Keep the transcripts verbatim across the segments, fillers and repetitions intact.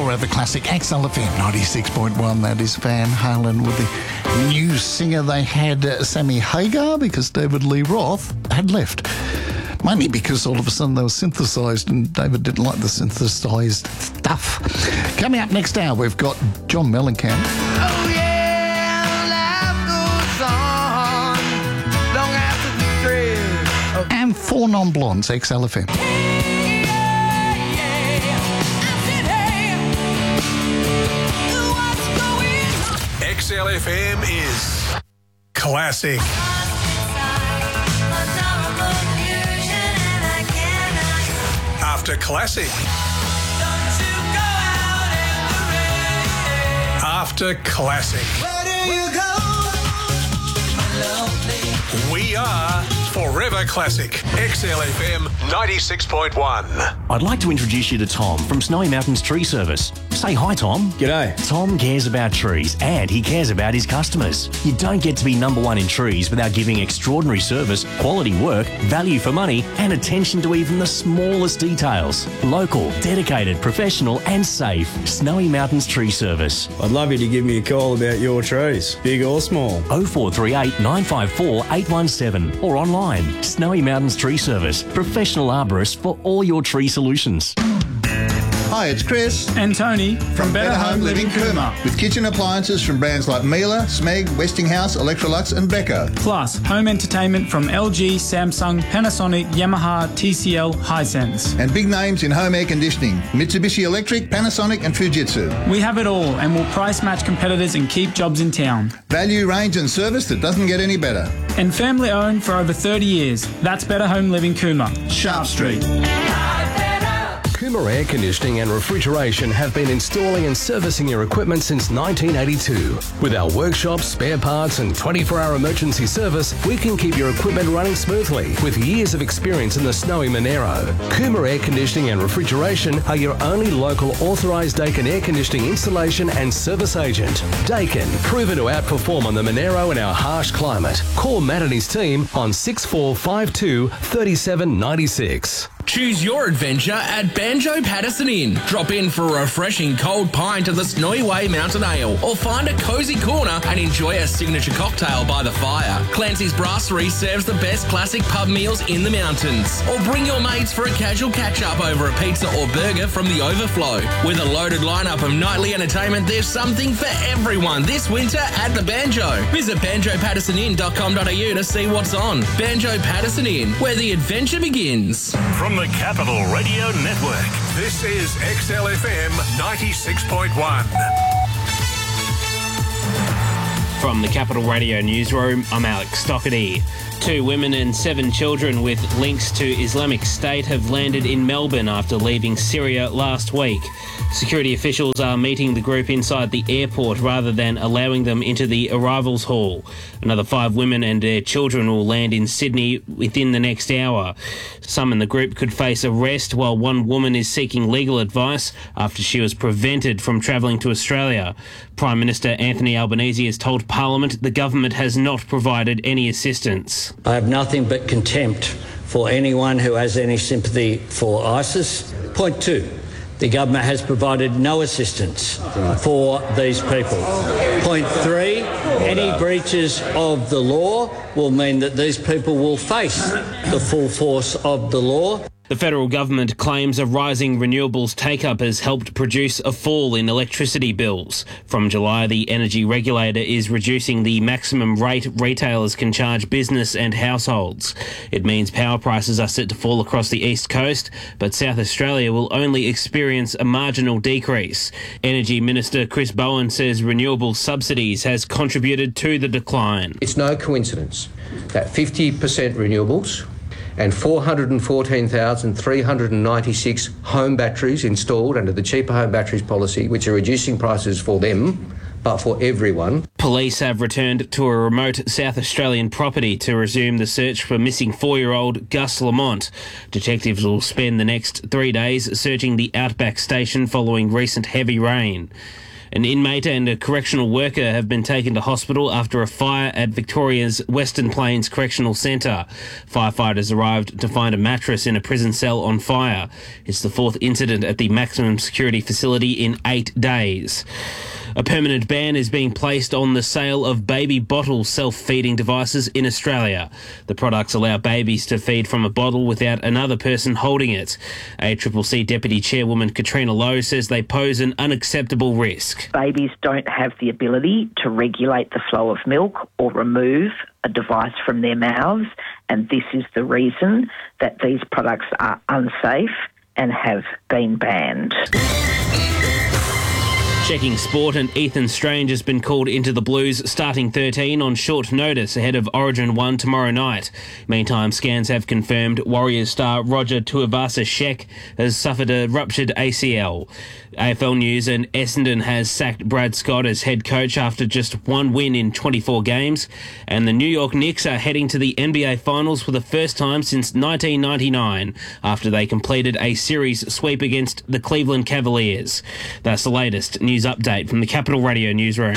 Forever Classic X L F M ninety-six point one. That is Van Halen with the new singer. They had uh, Sammy Hagar because David Lee Roth had left. Mainly because all of a sudden they were synthesised and David didn't like the synthesised stuff. Coming up next hour, we've got John Mellencamp. Oh yeah, life goes on long after the thrill of- And Four Non-Blondes, X L F M. X L F M is classic. After classic. After classic. Where do you go? We are Forever Classic. X L F M ninety-six point one. I'd like to introduce you to Tom from Snowy Mountains Tree Service. Say hi, Tom. G'day. Tom cares about trees and he cares about his customers. You don't get to be number one in trees without giving extraordinary service, quality work, value for money and attention to even the smallest details. Local, dedicated, professional and safe. Snowy Mountains Tree Service. I'd love you to give me a call about your trees, big or small. oh four three eight, nine five four, eight one seven or online. Snowy Mountains Tree Service. Professional arborist for all your tree solutions. Hi, it's Chris and Tony from Better Home Living Cooma. with kitchen appliances from brands like Miele, Smeg, Westinghouse, Electrolux and Beko. Plus, home entertainment from L G, Samsung, Panasonic, Yamaha, T C L, Hisense. And big names in home air conditioning, Mitsubishi Electric, Panasonic and Fujitsu. We have it all and will price match competitors and keep jobs in town. Value, range and service that doesn't get any better. And family owned for over thirty years. That's Better Home Living Cooma. Sharp Street. Cooma Air Conditioning and Refrigeration have been installing and servicing your equipment since nineteen eighty-two. With our workshops, spare parts and twenty-four hour emergency service, we can keep your equipment running smoothly with years of experience in the snowy Monero. Cooma Air Conditioning and Refrigeration are your only local authorised Daikin air conditioning installation and service agent. Daikin, proven to outperform on the Monero in our harsh climate. Call Matt and his team on six four five two, three seven nine six. Choose your adventure at Banjo Patterson Inn. Drop in for a refreshing cold pint of the Snowy Way Mountain Ale or find a cosy corner and enjoy a signature cocktail by the fire. Clancy's Brasserie serves the best classic pub meals in the mountains. Or bring your mates for a casual catch-up over a pizza or burger from the Overflow. With a loaded lineup of nightly entertainment, there's something for everyone this winter at the Banjo. Visit banjo patterson inn dot com dot a u to see what's on. Banjo Patterson Inn, where the adventure begins. From the Capital Radio Network, this is X L F M ninety-six point one. From the Capital Radio Newsroom, I'm Alex Stockerty. Two women and seven children with links to Islamic State have landed in Melbourne after leaving Syria last week. Security officials are meeting the group inside the airport rather than allowing them into the arrivals hall. Another five women and their children will land in Sydney within the next hour. Some in the group could face arrest, while one woman is seeking legal advice after she was prevented from travelling to Australia. Prime Minister Anthony Albanese has told Parliament the government has not provided any assistance. I have nothing but contempt for anyone who has any sympathy for ISIS. Point two. The government has provided no assistance for these people. Point three, any breaches of the law will mean that these people will face the full force of the law. The federal government claims a rising renewables take-up has helped produce a fall in electricity bills. From July, the energy regulator is reducing the maximum rate retailers can charge business and households. It means power prices are set to fall across the east coast, but South Australia will only experience a marginal decrease. Energy Minister Chris Bowen says renewable subsidies has contributed to the decline. It's no coincidence that fifty percent renewables and four hundred fourteen thousand three hundred ninety-six home batteries installed under the Cheaper Home Batteries policy, which are reducing prices for them, but for everyone. Police have returned to a remote South Australian property to resume the search for missing four-year-old Gus Lamont. Detectives will spend the next three days searching the Outback station following recent heavy rain. An inmate and a correctional worker have been taken to hospital after a fire at Victoria's Western Plains Correctional Centre. Firefighters arrived to find a mattress in a prison cell on fire. It's the fourth incident at the maximum security facility in eight days. A permanent ban is being placed on the sale of baby bottle self-feeding devices in Australia. The products allow babies to feed from a bottle without another person holding it. A C C C Deputy Chairwoman Katrina Lowe says they pose an unacceptable risk. Babies don't have the ability to regulate the flow of milk or remove a device from their mouths, and this is the reason that these products are unsafe and have been banned. Checking sport, and Ethan Strange has been called into the Blues starting thirteen on short notice ahead of Origin one tomorrow night. Meantime, scans have confirmed Warriors star Roger Tuivasa-Sheck has suffered a ruptured A C L. A F L News, and Essendon has sacked Brad Scott as head coach after just one win in twenty-four games. And the New York Knicks are heading to the N B A Finals for the first time since nineteen ninety-nine after they completed a series sweep against the Cleveland Cavaliers. That's the latest news update from the Capital Radio newsroom.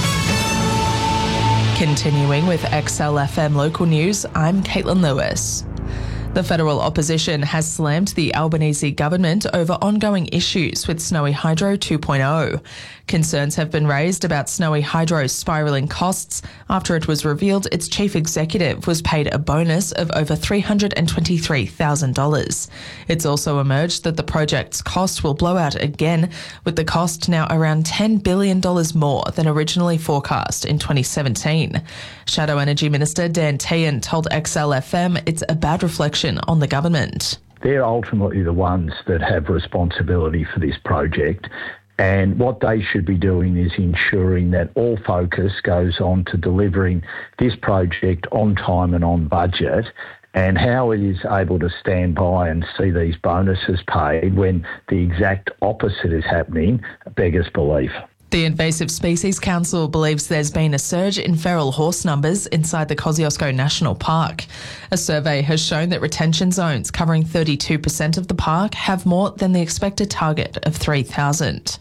Continuing with X L F M local news, I'm Caitlin Lewis. The federal opposition has slammed the Albanese government over ongoing issues with Snowy Hydro two point oh. Concerns have been raised about Snowy Hydro's spiralling costs after it was revealed its chief executive was paid a bonus of over three hundred twenty-three thousand dollars. It's also emerged that the project's cost will blow out again, with the cost now around ten billion dollars more than originally forecast in twenty seventeen. Shadow Energy Minister Dan Tehan told X L F M it's a bad reflection on the government. They're ultimately the ones that have responsibility for this project, and what they should be doing is ensuring that all focus goes on to delivering this project on time and on budget. And how it is able to stand by and see these bonuses paid when the exact opposite is happening beggars belief. The Invasive Species Council believes there's been a surge in feral horse numbers inside the Kosciuszko National Park. A survey has shown that retention zones covering thirty-two percent of the park have more than the expected target of three thousand.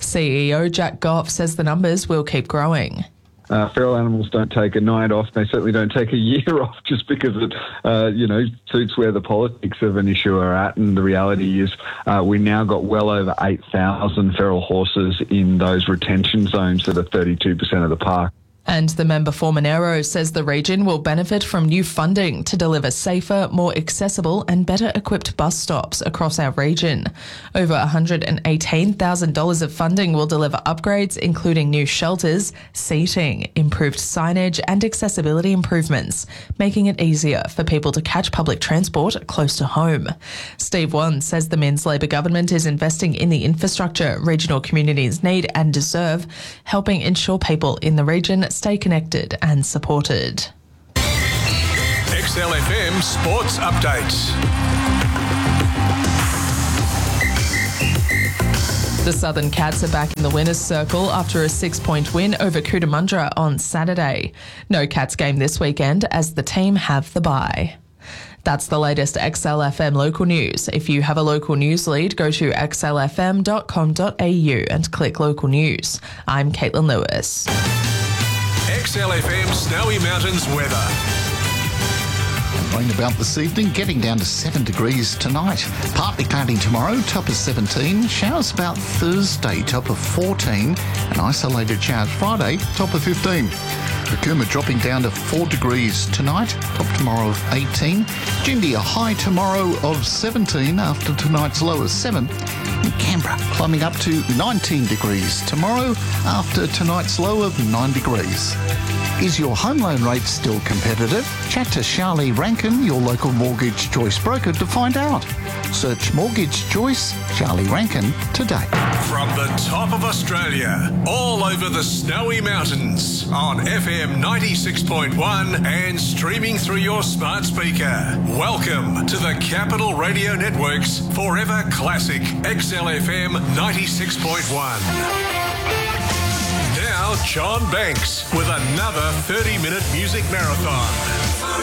C E O Jack Goff says the numbers will keep growing. Uh, feral animals don't take a night off. They certainly don't take a year off just because it, uh, you know, suits where the politics of an issue are at. And the reality is uh, we now got well over eight thousand feral horses in those retention zones that are thirty-two percent of the park. And the member for Monero says the region will benefit from new funding to deliver safer, more accessible and better equipped bus stops across our region. Over one hundred eighteen thousand dollars of funding will deliver upgrades including new shelters, seating, improved signage and accessibility improvements, making it easier for people to catch public transport close to home. Steve Wan says the Minns Labor government is investing in the infrastructure regional communities need and deserve, helping ensure people in the region stay connected and supported. X L F M Sports Updates. The Southern Cats are back in the winners' circle after a six-point win over Cootamundra on Saturday. No Cats game this weekend as the team have the bye. That's the latest X L F M local news. If you have a local news lead, go to x l f m dot com dot a u and click local news. I'm Caitlin Lewis. X L F M Snowy Mountains weather. Rain about this evening, getting down to seven degrees tonight. Partly cloudy tomorrow, top of seventeen. Showers about Thursday, top of fourteen. And isolated showers Friday, top of fifteen. Cooma dropping down to four degrees tonight, top tomorrow of eighteen. Jindy a high tomorrow of seventeen after tonight's low of seven. And Canberra climbing up to nineteen degrees tomorrow after tonight's low of nine degrees. Is your home loan rate still competitive? Chat to Charlie Rankin, your local mortgage choice broker, to find out. Search Mortgage Choice Charlie Rankin today. From the top of Australia, all over the Snowy Mountains, on F M ninety-six point one and streaming through your smart speaker. Welcome to the Capital Radio Network's Forever Classic X L F M ninety-six point one. Now, John Banks with another thirty-minute music marathon.